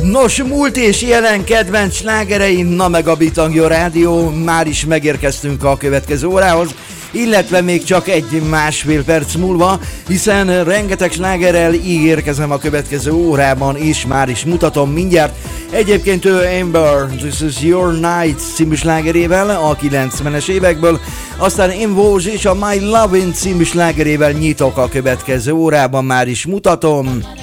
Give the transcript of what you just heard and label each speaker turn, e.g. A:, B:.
A: Nos, múlt és jelen kedvenc slágereim, na meg a Bitangyo Rádió, már is megérkeztünk a következő órához, illetve még csak egy-másfél perc múlva, hiszen rengeteg slágerrel ígérkezem a következő órában, és már is mutatom mindjárt. Egyébként ő Amber, This Is Your Night című slágerével a 90-es évekből, aztán Invoge és a My Lovin' című slágerével nyitok a következő órában, már is mutatom.